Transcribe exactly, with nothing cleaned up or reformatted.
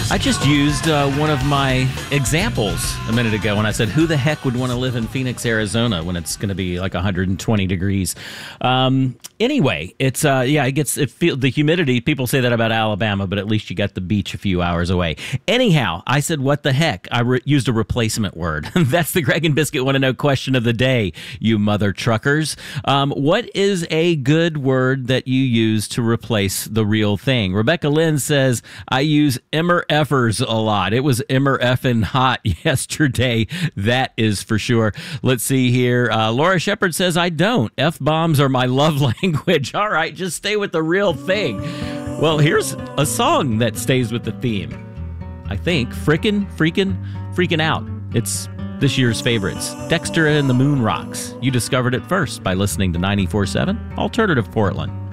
I just used uh, one of my examples a minute ago when I said, who the heck would want to live in Phoenix, Arizona when it's going to be like one hundred twenty degrees? Um, anyway, it's, uh, yeah, it gets, it feel the humidity. People say that about Alabama, but at least you got the beach a few hours away. Anyhow, I said, what the heck? I re- used a replacement word. That's the Greg and Biscuit Want to Know question of the day, you mother truckers. Um, what is a good word that you use to replace the real thing? Rebecca Lynn says, I use immer effers a lot. It was immer effing hot yesterday. That is for sure. Let's see here. Uh, Laura Shepard says, I don't. F-bombs are my love language. All right, just stay with the real thing. Well, here's a song that stays with the theme. I think. Frickin', freaking, freaking out. It's this year's favorites. Dexter and the Moon Rocks. You discovered it first by listening to ninety-four point seven Alternative Portland.